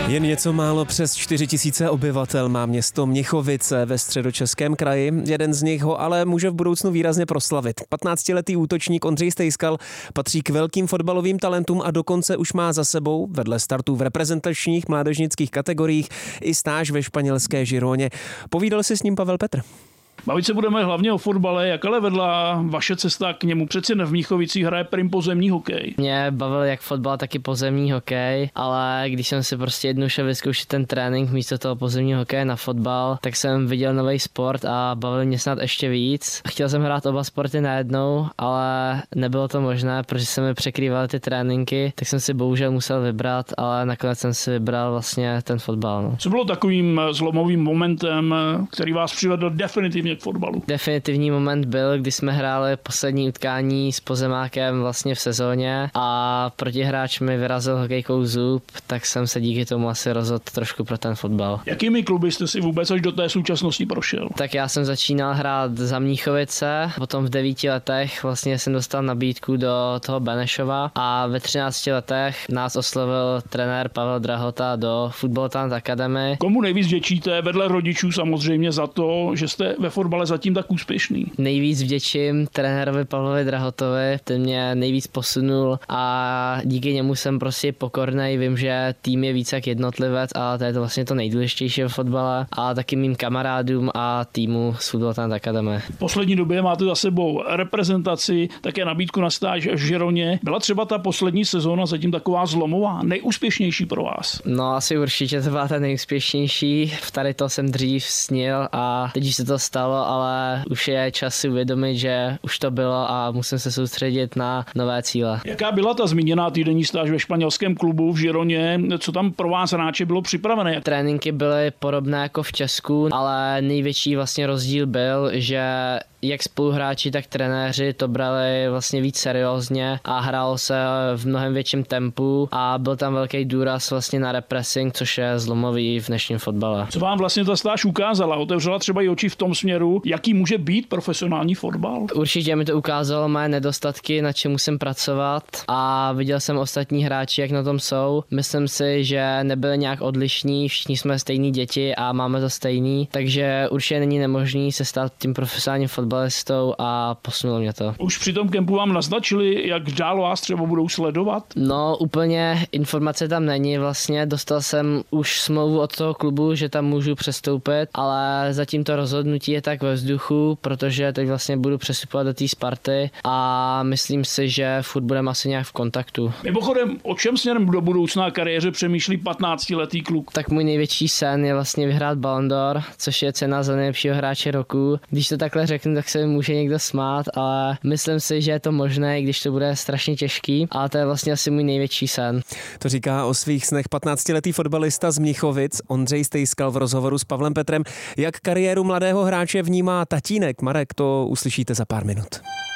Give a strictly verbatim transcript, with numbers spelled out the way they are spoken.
Jen něco málo přes čtyři tisíce obyvatel má město Mnichovice ve Středočeském kraji. Jeden z nich ho ale může v budoucnu výrazně proslavit. patnáctiletý útočník Ondřej Stejskal patří k velkým fotbalovým talentům a dokonce už má za sebou vedle startů v reprezentačních mládežnických kategoriích i stáž ve španělské Gironě. Povídal si s ním Pavel Petr. Bavit se budeme hlavně o fotbale, jak ale vedla vaše cesta k němu. Přeci v Mnichovicích hraje prim pozemní hokej. Mě bavil jak fotbal, tak i pozemní hokej, ale když jsem si prostě jednou šel vyzkoušet ten trénink místo toho pozemního hokeje na fotbal, tak jsem viděl nový sport a bavil mě snad ještě víc. Chtěl jsem hrát oba sporty najednou, ale nebylo to možné, protože se mi překrývaly ty tréninky, tak jsem si bohužel musel vybrat, ale nakonec jsem si vybral vlastně ten fotbal. No. Co bylo takovým zlomovým momentem, který vás přivedl definitivně k fotbalu? Definitivní moment byl, kdy jsme hráli poslední utkání s Pozemákem vlastně v sezóně a protihráč mi vyrazil hokejkou zub, tak jsem se díky tomu asi rozhodl trošku pro ten fotbal. Jakými kluby jste si vůbec až do té současnosti prošel? Tak já jsem začínal hrát za Mnichovice, potom v devíti letech vlastně jsem dostal nabídku do toho Benešova a ve třinácti letech nás oslovil trenér Pavel Drahota do Football Talent Academy. Komu nejvíc vděčíte vedle rodičů samozřejmě za to, že jste ve fotbale zatím tak úspěšný? Nejvíc vděčím trenérovi Pavlovi Drahotovi, ten mě nejvíc posunul a díky němu jsem prostě pokornej, vím, že tým je víc jak jednotlivec a to je to vlastně to nejdůležitější ve fotbale a taky mým kamarádům a týmu z Football Talent Academy. V poslední době máte za sebou reprezentaci, také nabídku na stáž v Gironě. Byla třeba ta poslední sezóna zatím taková zlomová, nejúspěšnější pro vás? No asi určitě to byla ta nejúspěšnější. V tady to jsem dřív snil a teď se to stalo, ale už je čas si uvědomit, že už to bylo a musím se soustředit na nové cíle. Jaká byla ta zmíněná týdenní stáž ve španělském klubu v Gironě? Co tam pro vás hráče bylo připravené? Tréninky byly podobné jako v Česku, ale největší vlastně rozdíl byl, že jak spoluhráči, tak trenéři to brali vlastně víc seriózně a hrálo se v mnohem větším tempu a byl tam velký důraz vlastně na repressing, což je zlomový v dnešním fotbale. Co vám vlastně ta stáž ukázala? Otevřela třeba i oči v tom směru, jaký může být profesionální fotbal? Určitě mi to ukázalo moje nedostatky, na čem musím pracovat a viděl jsem ostatní hráči, jak na tom jsou. Myslím si, že nebyli nějak odlišní, všichni jsme stejní děti a máme to stejný, takže určitě není nemožný se stát tím profesionálním fotbalistou a posunulo mě to. Už při tom kempu vám naznačili, jak dál vás třeba budou sledovat? No úplně informace tam není vlastně, dostal jsem už smlouvu od toho klubu, že tam můžu přestoupit, ale zatím to rozhodnutí je tak ve vzduchu, protože teď vlastně budu přestupovat do té Sparty a myslím si, že furt budeme asi nějak v kontaktu. Mimochodem, o čem směrem do budoucna kariéře přemýšlí patnáctiletý kluk? Tak můj největší sen je vlastně vyhrát Ballon d'Or, což je cena za nejlepšího hráče roku. Když to takhle řeknu, tak se může někdo smát, ale myslím si, že je to možné, i když to bude strašně těžký, ale to je vlastně asi můj největší sen. To říká o svých snech patnáctiletý fotbalista z Mnichovic Ondřej Stejskal v rozhovoru s Pavlem Petrem. Jak kariéru mladého hráče vnímá tatínek Marek, to uslyšíte za pár minut.